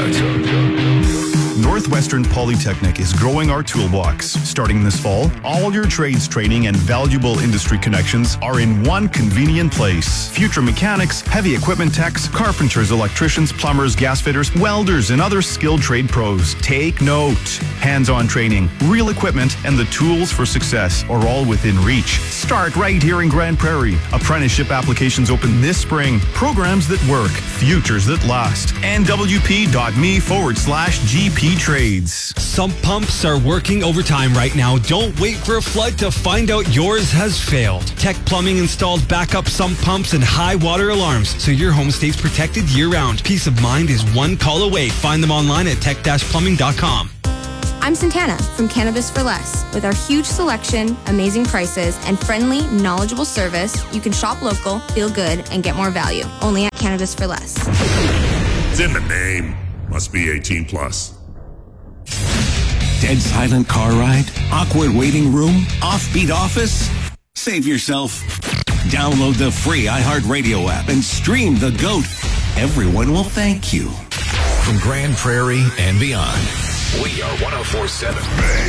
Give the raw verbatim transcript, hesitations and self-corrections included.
Northwestern Polytechnic is growing our toolbox. Starting this fall, all your trades training and valuable industry connections are in one convenient place. Future mechanics, heavy equipment techs, carpenters, electricians, plumbers, gas fitters, welders, and other skilled trade pros. Take note. Hands-on training, real equipment, and the tools for success are all within reach. Start right here in Grand Prairie. Apprenticeship applications open this spring. Programs that work. Futures that last. nwp.me forward slash GP Trades. Sump pumps are working overtime right now. Don't wait for a flood to find out yours has failed. Tech Plumbing installed backup sump pumps and high water alarms so your home stays protected year-round. Peace of mind is one call away. Find them online at tech dash plumbing dot com. I'm Santana from Cannabis for Less. With our huge selection, amazing prices, and friendly, knowledgeable service, you can shop local, feel good, and get more value. Only at Cannabis for Less. It's in the name. Must be eighteen plus. Dead silent car ride? Awkward waiting room? Offbeat office? Save yourself. Download the free iHeartRadio app and stream The GOAT. Everyone will thank you. From Grand Prairie and beyond, we are one oh four point seven.